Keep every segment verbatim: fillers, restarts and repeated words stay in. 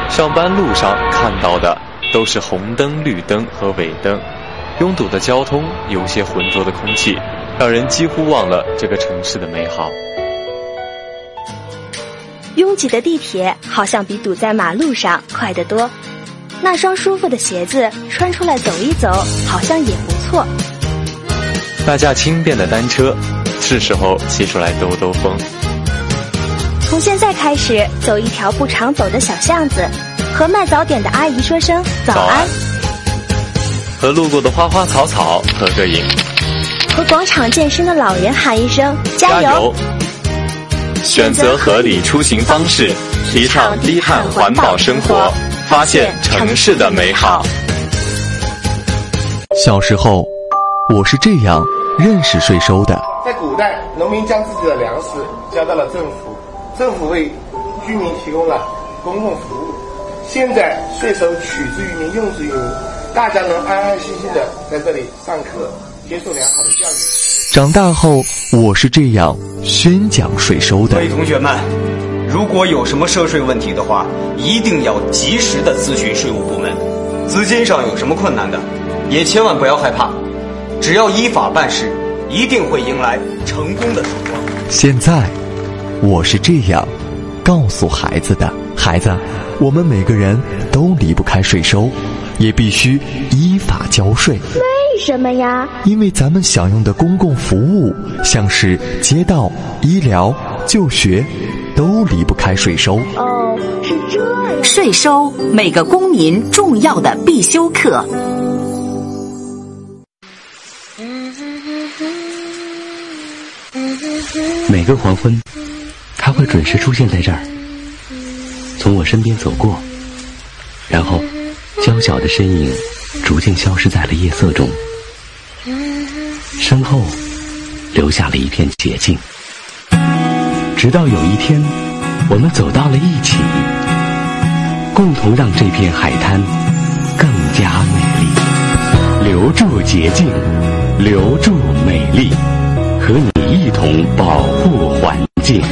上班路上看到的都是红灯、绿灯和尾灯，拥堵的交通，有些浑浊的空气，让人几乎忘了这个城市的美好。 拥挤的地铁好像比堵在马路上快得多，那双舒服的鞋子穿出来走一走，好像也不错。 那架轻便的单车，是时候骑出来兜兜风。 从现在开始，走一条不常走的小巷子，和卖早点的阿姨说声早安，早安， 和路过的花花草草合个影， 和广场健身的老人喊一声加油。 加油！选择合理出行方式，提倡低碳环保生活，发现城市的美好。 小时候，我是这样认识税收的。 在古代，农民将自己的粮食交到了政府，政府为居民提供了公共服务。现在税收取之于民，用之于民，大家能安安心心的在这里上课，接受良好的教育。 长大后，我是这样宣讲税收的。 各位同学们，如果有什么涉税问题的话，一定要及时的咨询税务部门。资金上有什么困难的，也千万不要害怕，只要依法办事，一定会迎来成功的曙光。 现在，我是这样告诉孩子的：孩子，我们每个人都离不开税收，也必须依法交税。 为什么呀？ 因为咱们享用的公共服务，像是街道、医疗、就学，都离不开税收。 哦，是这样。 税收，每个公民重要的必修课。 每个黄昏，他会准时出现在这儿，从我身边走过，然后娇小的身影逐渐消失在了夜色中，身后留下了一片洁净。直到有一天，我们走到了一起，共同让这片海滩更加美丽。留住洁净，留住美丽，和你一同保护环境。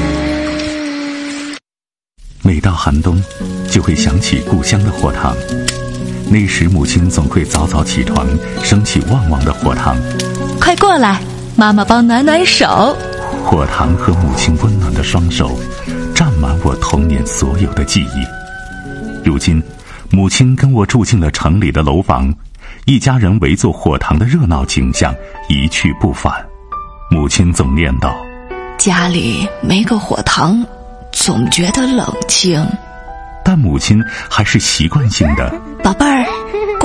每到寒冬，就会想起故乡的火塘。那时母亲总会早早起床，升起旺旺的火塘。 快过来，妈妈帮暖暖手。 火塘和母亲温暖的双手，占满我童年所有的记忆。如今，母亲跟我住进了城里的楼房，一家人围坐火塘的热闹景象一去不返。母亲总念叨： 家里没个火塘，总觉得冷清。 但母亲还是习惯性的： 宝贝儿，